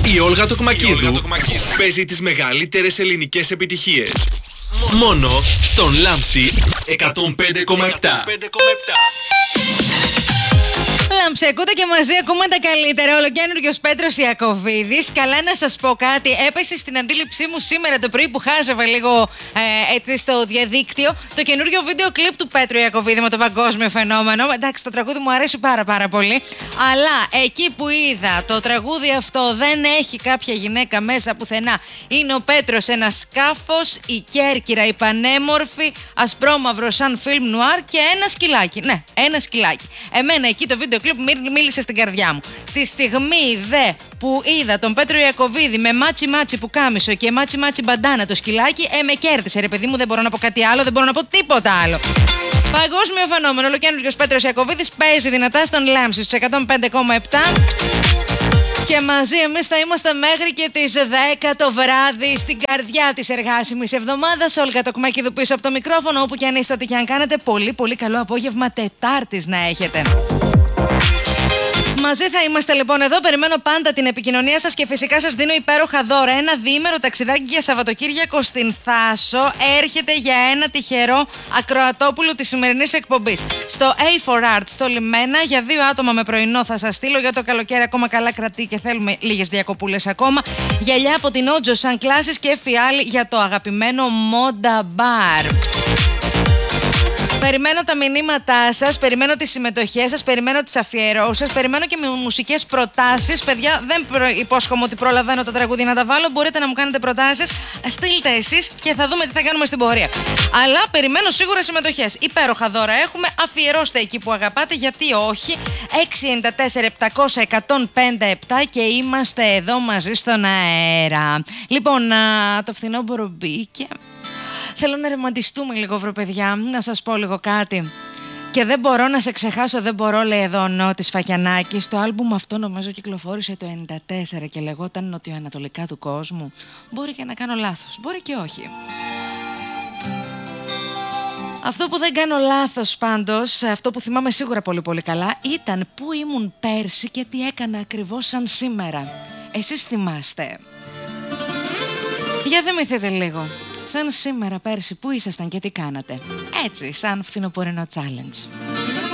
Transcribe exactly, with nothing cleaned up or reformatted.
Η Όλγα Τοκμακίδου παίζει τις μεγαλύτερες ελληνικές επιτυχίες. Μόνο στον Λάμψη εκατόν πέντε κόμμα επτά. Λάμψη, ακούτε και μαζί ακούμε τα καλύτερα. Ολοκένουργιος Πέτρος Ιακωβίδης. Καλά να σας πω κάτι. Έπεσε στην αντίληψή μου σήμερα το πρωί που χάζευα λίγο ε, έτσι στο διαδίκτυο το καινούργιο βίντεο κλιπ του Πέτρου Ιακωβίδη με το παγκόσμιο φαινόμενο. Εντάξει, το τραγούδι μου αρέσει πάρα πάρα πολύ. Αλλά εκεί που είδα το τραγούδι αυτό δεν έχει κάποια γυναίκα μέσα πουθενά. Είναι ο Πέτρος ένα σκάφος, η Κέρκυρα η πανέμορφη, ασπρόμαυρο σαν φιλμ νουάρ και ένα σκυλάκι. Ναι, ένα σκυλάκι. Εμένα εκεί το βίντεο κλιπ μίλησε στην καρδιά μου. Τη στιγμή δε που είδα τον Πέτρο Ιακωβίδη με μάτσι μάτσι που κάμισο και μάτσι μάτσι μπαντάνα το σκυλάκι, ε, με κέρδισε ρε παιδί μου, δεν μπορώ να πω κάτι άλλο, δεν μπορώ να πω τίποτα άλλο. Παγκόσμιο φαινόμενο, ολοκένουργιος Πέτρος Ιακωβίδης παίζει δυνατά στον Λάμψη στους εκατόν πέντε κόμμα επτά. Και μαζί εμείς θα είμαστε μέχρι και τις δέκα το βράδυ στην καρδιά της εργάσιμης εβδομάδας. Όλγα Τοκμακίδου πίσω από το μικρόφωνο, όπου και αν είστε, ό,τι και αν κάνετε. Πολύ πολύ καλό απόγευμα Τετάρτης να έχετε. Μαζί θα είμαστε λοιπόν εδώ. Περιμένω πάντα την επικοινωνία σας και φυσικά σας δίνω υπέροχα δώρα. Ένα διήμερο ταξιδάκι για Σαββατοκύριακο στην Θάσο έρχεται για ένα τυχερό ακροατόπουλο της σημερινής εκπομπής. Στο έι φορ Art στο Λιμένα για δύο άτομα με πρωινό θα σας στείλω, για το καλοκαίρι ακόμα καλά κρατεί και θέλουμε λίγες διακοπούλες ακόμα. Γυαλιά από την Ότζο σαν κλάσεις και φιάλη για το αγαπημένο Moda Bar. Περιμένω τα μηνύματά σας, περιμένω τις συμμετοχές σας, περιμένω τις αφιερώσεις σας, περιμένω και με μουσικές προτάσεις. Παιδιά, δεν προ... υπόσχομαι ότι προλαβαίνω τα τραγούδια να τα βάλω. Μπορείτε να μου κάνετε προτάσεις, στείλτε εσείς και θα δούμε τι θα κάνουμε στην πορεία. Αλλά περιμένω σίγουρα συμμετοχές. Υπέροχα δώρα έχουμε. Αφιερώστε εκεί που αγαπάτε, γιατί όχι. έξι εννιά τέσσερα επτακόσια εκατόν πέντε επτά και είμαστε εδώ μαζί στον αέρα. Λοιπόν, α, το φθινόπωρο μπήκε. Θέλω να ρεμαντιστούμε λίγο, βρε παιδιά, να σας πω λίγο κάτι. Και δεν μπορώ να σε ξεχάσω, δεν μπορώ, λέει εδώ ο Νότης Φακιανάκης. Το άλμπουμ αυτό νομίζω κυκλοφόρησε το ενενήντα τέσσερα και λεγόταν Νοτιοανατολικά του κόσμου. Μπορεί και να κάνω λάθος, μπορεί και όχι. Αυτό που δεν κάνω λάθος πάντως, αυτό που θυμάμαι σίγουρα πολύ πολύ καλά, ήταν πού ήμουν πέρσι και τι έκανα ακριβώς σαν σήμερα. Εσείς θυμάστε? Για θυμηθείτε λίγο. Σαν σήμερα πέρσι, πού ήσασταν και τι κάνατε? Έτσι, σαν φθινοπορεινό challenge.